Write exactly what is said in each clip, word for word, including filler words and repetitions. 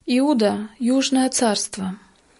Иуда – Южное царство.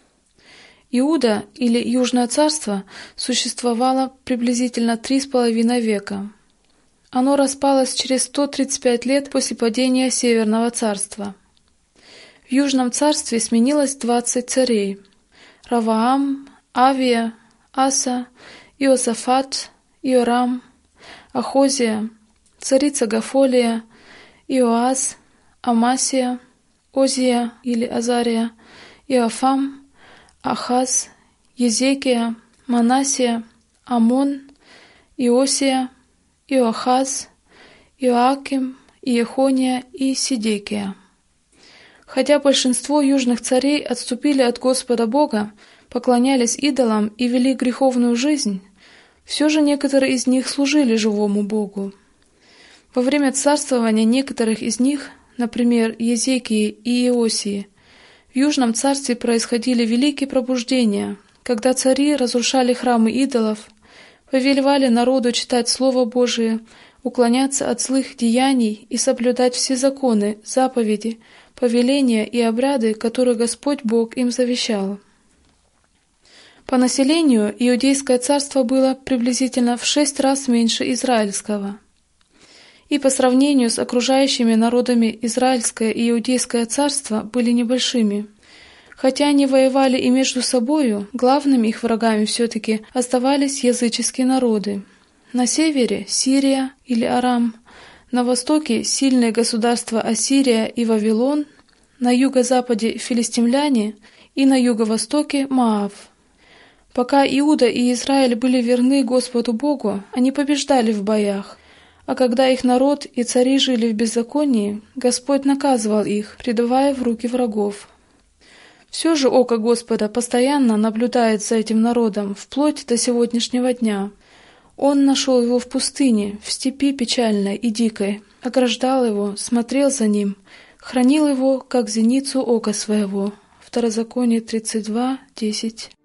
Иуда или Южное царство существовало приблизительно три с половиной века. Оно распалось через сто тридцать пять лет после падения Северного царства. В Южном царстве сменилось двадцать царей: Раваам, Авия, Аса, Иосафат, Иорам, Ахозия, царица Гафолия, Иоас, Амасия, Озия или Азария, Иофам, Ахаз, Езекия, Манасия, Амон, Иосия, Иоахаз, Иоаким, Иехония и Сидекия. Хотя большинство южных царей отступили от Господа Бога, поклонялись идолам и вели греховную жизнь, все же некоторые из них служили живому Богу. Во время царствования некоторых из них, например, Езекии и Иосии, в Южном царстве происходили великие пробуждения, когда цари разрушали храмы идолов, повелевали народу читать Слово Божие, уклоняться от злых деяний и соблюдать все законы, заповеди, повеления и обряды, которые Господь Бог им завещал. По населению Иудейское царство было приблизительно в шесть раз меньше израильского. И по сравнению с окружающими народами Израильское и Иудейское царство были небольшими. Хотя они воевали и между собою, главными их врагами все-таки оставались языческие народы. На севере – Сирия или Арам, на востоке – сильные государства Ассирия и Вавилон, на юго-западе – филистимляне и на юго-востоке – Моав. Пока Иуда и Израиль были верны Господу Богу, они побеждали в боях, а когда их народ и цари жили в беззаконии, Господь наказывал их, предавая в руки врагов. Все же око Господа постоянно наблюдает за этим народом, вплоть до сегодняшнего дня. Он нашел его в пустыне, в степи печальной и дикой, ограждал его, смотрел за ним, хранил его, как зеницу ока своего. Второзаконие тридцать два, десять.